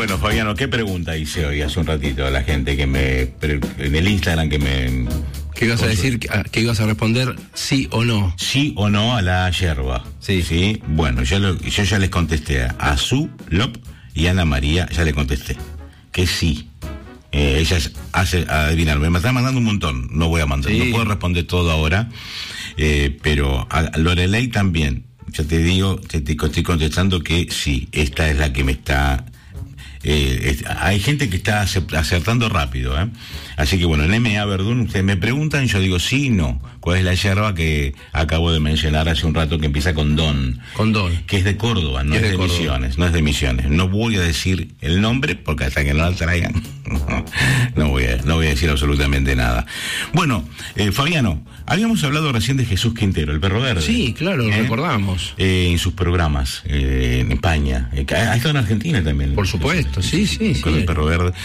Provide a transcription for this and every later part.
Bueno, Fabiano, ¿qué pregunta hice hoy hace un ratito a la gente en el Instagram que me... ¿Qué ibas a decir? ¿Que ibas a responder sí o no? Sí o no a la yerba. Sí. Bueno, yo ya les contesté a Su, Lop y Ana María, ya le contesté que sí. Ellas adivinar, me están mandando un montón, no voy a mandar, no puedo responder todo ahora, pero a Lorelei también, ya te digo, te estoy contestando que sí, esta es la que me está... hay gente que está acertando rápido, así que bueno, en M.A. Verdún ustedes me preguntan, yo digo sí y no. ¿Cuál es la yerba que acabo de mencionar hace un rato, que empieza con Don? Con Don. Que es de Córdoba, no es de Misiones, no es de Misiones. No voy a decir el nombre porque hasta que no la traigan no voy a decir absolutamente nada. Bueno, Fabiano, habíamos hablado recién de Jesús Quintero, el Perro Verde. Sí, claro, lo recordamos. En sus programas en España. Ha estado en Argentina también. Por supuesto, sí. Con el Perro Verde.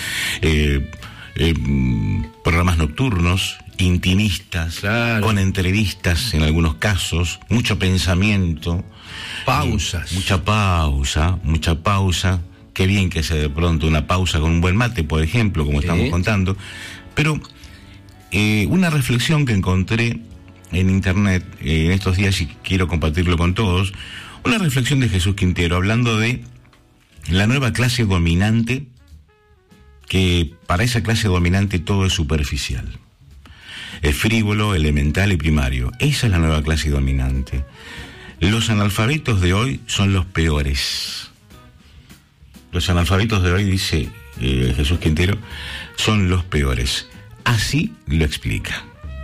Programas nocturnos, intimistas, claro, con entrevistas en algunos casos, mucho pensamiento. Pausas. Mucha pausa. Qué bien que sea de pronto una pausa con un buen mate, por ejemplo, como estamos contando. Pero una reflexión que encontré en internet en estos días y quiero compartirlo con todos, una reflexión de Jesús Quintero hablando de la nueva clase dominante, que para esa clase dominante todo es superficial. Es frívolo, elemental y primario. Esa es la nueva clase dominante. Los analfabetos de hoy son los peores. Los analfabetos de hoy, dice Jesús Quintero, son los peores. Así lo explica.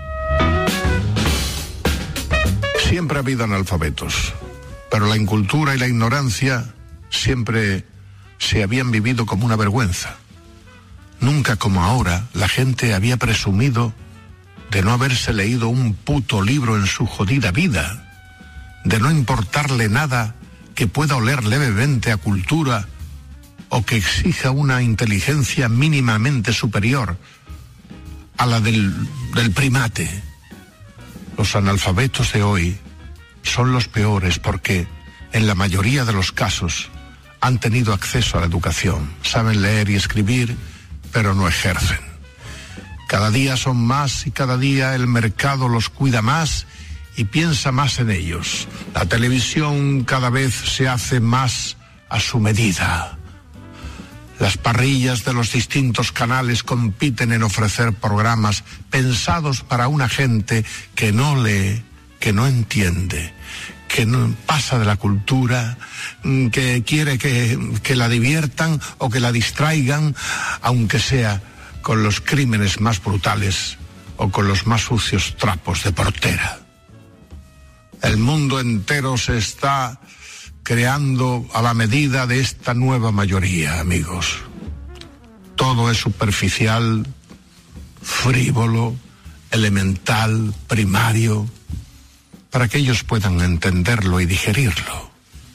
Siempre ha habido analfabetos, pero la incultura y la ignorancia siempre se habían vivido como una vergüenza. Nunca como ahora la gente había presumido de no haberse leído un puto libro en su jodida vida, de no importarle nada que pueda oler levemente a cultura o que exija una inteligencia mínimamente superior a la del primate. Los analfabetos de hoy son los peores porque, en la mayoría de los casos, han tenido acceso a la educación, saben leer y escribir, pero no ejercen. Cada día son más y cada día el mercado los cuida más y piensa más en ellos. La televisión cada vez se hace más a su medida. Las parrillas de los distintos canales compiten en ofrecer programas pensados para una gente que no lee, que no entiende, que no pasa de la cultura, que quiere que la diviertan o que la distraigan, aunque sea con los crímenes más brutales o con los más sucios trapos de portera. El mundo entero se está creando a la medida de esta nueva mayoría, amigos. Todo es superficial, frívolo, elemental, primario, para que ellos puedan entenderlo y digerirlo.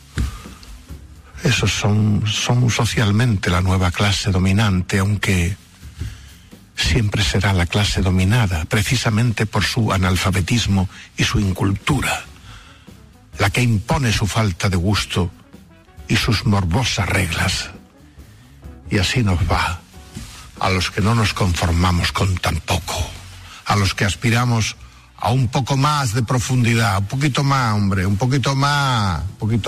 Esos son socialmente la nueva clase dominante, aunque siempre será la clase dominada, precisamente por su analfabetismo y su incultura, la que impone su falta de gusto y sus morbosas reglas. Y así nos va a los que no nos conformamos con tan poco, a los que aspiramos a un poco más de profundidad, un poquito más, hombre, un poquito más.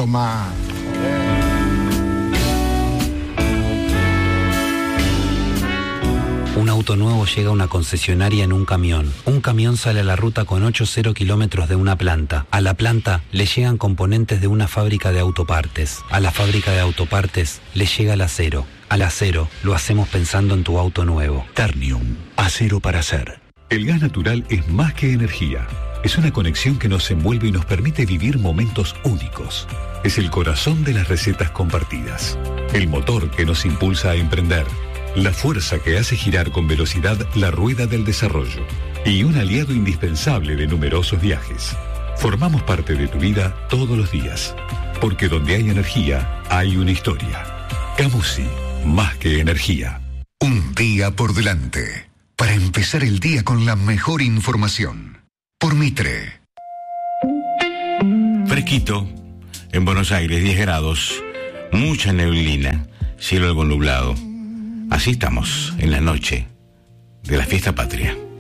Un auto nuevo llega a una concesionaria en un camión. Un camión sale a la ruta con 80 kilómetros de una planta. A la planta le llegan componentes de una fábrica de autopartes. A la fábrica de autopartes le llega el acero. Al acero lo hacemos pensando en tu auto nuevo. Ternium, acero para hacer. El gas natural es más que energía. Es una conexión que nos envuelve y nos permite vivir momentos únicos. Es el corazón de las recetas compartidas. El motor que nos impulsa a emprender. La fuerza que hace girar con velocidad la rueda del desarrollo. Y un aliado indispensable de numerosos viajes. Formamos parte de tu vida todos los días. Porque donde hay energía, hay una historia. Camusi, más que energía. Un día por delante. Para empezar el día con la mejor información. Por Mitre. Fresquito, en Buenos Aires, 10 grados, mucha neblina. cielo algo nublado. Así estamos en la noche de la fiesta patria.